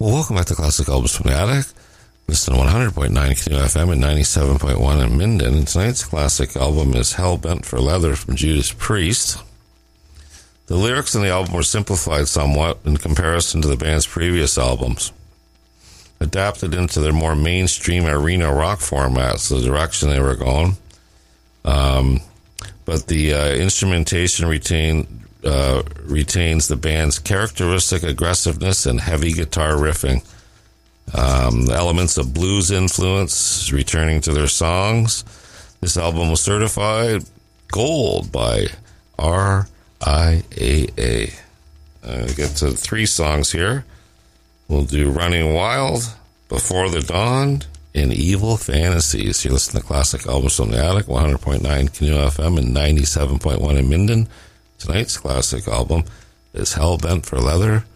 Well, welcome back to Classic Albums from the Attic. Listen to 100.9 Canoe FM and 97.1 in Minden. And tonight's classic album is Hell Bent for Leather from Judas Priest. The lyrics in the album were simplified somewhat in comparison to the band's previous albums, adapted into their more mainstream arena rock formats, the direction they were going. But the instrumentation retains the band's characteristic aggressiveness and heavy guitar riffing. The elements of blues influence returning to their songs. This album was certified gold by RIAA. We get to 3 songs here. We'll do Running Wild, Before the Dawn, and Evil Fantasies. You listen to Classic Albums from the Attic, 100.9 Canoe FM and 97.1 in Minden. Tonight's classic album is Hell Bent for Leather